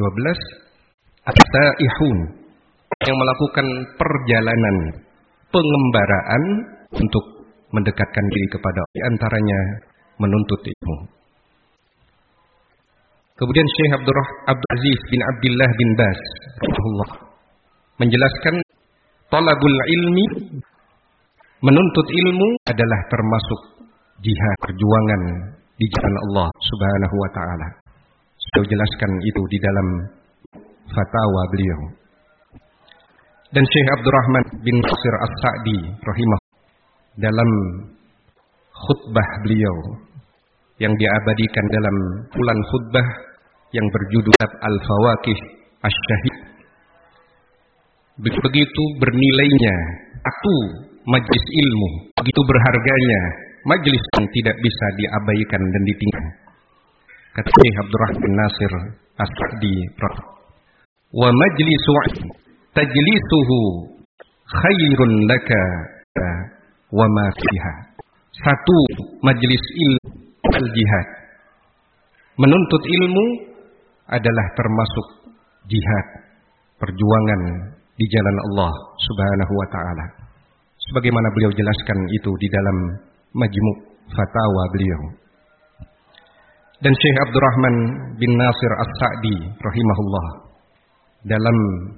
12 as-saihun, yang melakukan perjalanan pengembaraan untuk mendekatkan diri kepada Allah, di antaranya menuntut ilmu. Kemudian Syekh Abdul Aziz bin Abdullah bin Baz rahimahullah menjelaskan talabul ilmi, menuntut ilmu adalah termasuk jihad, perjuangan di jalan Allah Subhanahu wa taala. Sudah jelaskan itu di dalam fatwa beliau. Dan Syekh Abdurrahman bin Nasir As-Sa'di rahimah dalam khutbah beliau yang diabadikan dalam bulan khutbah yang berjudul Al-Fawaqih Asy-Syahid, begitu bernilainya satu majlis ilmu, begitu berharganya majlis yang tidak bisa diabaikan dan ditinggalkan. Kata Syekh Abdurrahman bin Nasir As-Sa'di, wa majlisu tajlisuhu khairun laka wa ma fiha. Satu majlis ilmu al-jihad, menuntut ilmu adalah termasuk jihad, perjuangan di jalan Allah Subhanahu wa taala. Sebagaimana beliau jelaskan itu di dalam Majmu' Fatawa beliau. Dan Syekh Abdurrahman bin Nasir As-Sa'di rahimahullah dalam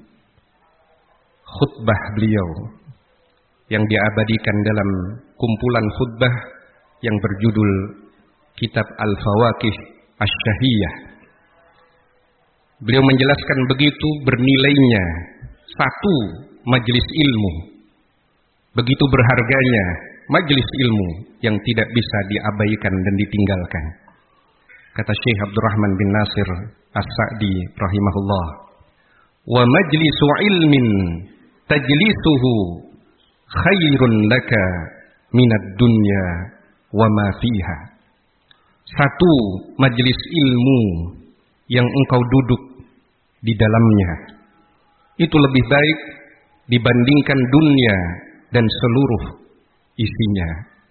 khutbah beliau yang diabadikan dalam kumpulan khutbah yang berjudul Kitab Al-Fawaqih Asy-Syahiyah, beliau menjelaskan begitu bernilainya satu majlis ilmu, begitu berharganya majlis ilmu yang tidak bisa diabaikan dan ditinggalkan. Kata Syekh Abdurrahman bin Nasir As-Sa'di rahimahullah, wa majlisu ilmin tajlisuhu khairun laka minad dunya wa ma fiha. Satu majlis ilmu yang engkau duduk di dalamnya itu lebih baik dibandingkan dunia dan seluruh isinya.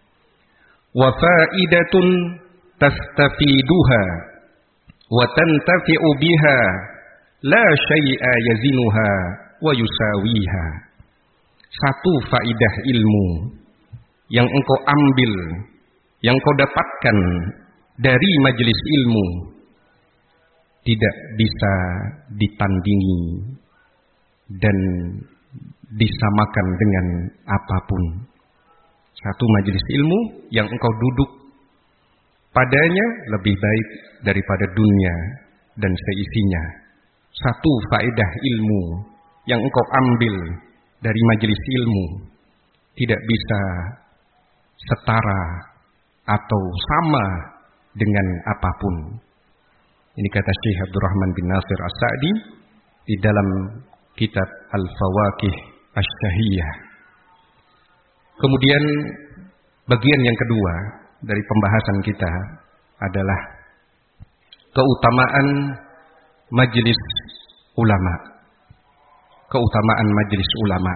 Wa faidatun tastafiduha wa tantafi'u biha la syai'a yazinuha wa yusawiha. Satu faidah ilmu yang engkau ambil, yang kau dapatkan dari majelis ilmu tidak bisa ditandingi dan disamakan dengan apapun. Satu majelis ilmu yang engkau duduk padanya lebih baik daripada dunia dan seisinya. Satu faedah ilmu yang engkau ambil dari majelis ilmu tidak bisa setara atau sama dengan apapun. Ini kata Syekh Abdurrahman bin Nasir As-Sa'di di dalam kitab Al-Fawaqih Asy-Syahiyah. Kemudian bagian yang kedua dari pembahasan kita adalah keutamaan majelis ulama. Keutamaan majelis ulama.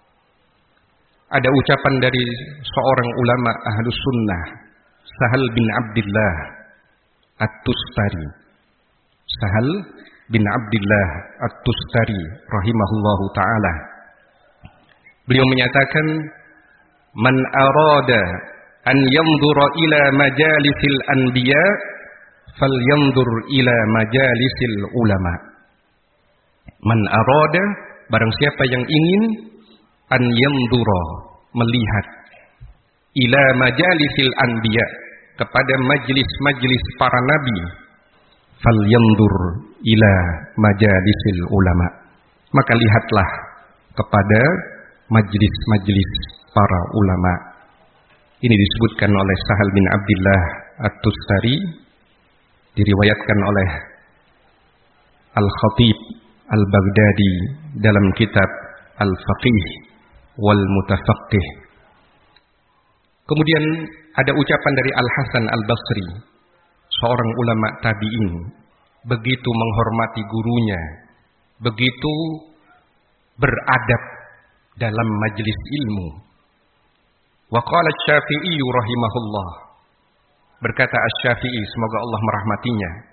Ada ucapan dari seorang ulama Ahlus Sunnah, Sahal bin Abdullah At-Tustari. Sahal bin Abdullah At-Tustari rahimahullahu ta'ala. Beliau menyatakan, man arada an yanzura ila majalisil anbiya falyanzur ila majalisil ulama. Man arada, barang siapa yang ingin, an yanzura, melihat, ila majalisil anbiya, kepada majlis-majlis para nabi, falyanzur ila majalisil ulama, maka lihatlah kepada majlis-majlis para ulama. Ini disebutkan oleh Sahal bin Abdullah At-Tustari, diriwayatkan oleh Al-Khatib Al-Baghdadi dalam kitab Al-Faqih wal Mutafaqih. Kemudian ada ucapan dari Al-Hasan Al-Basri, seorang ulama tabi'in, begitu menghormati gurunya, begitu beradab dalam majlis ilmu. Wa qala Asy-Syafi'i rahimahullah, berkata Asy-Syafi'i, semoga Allah merahmatinya,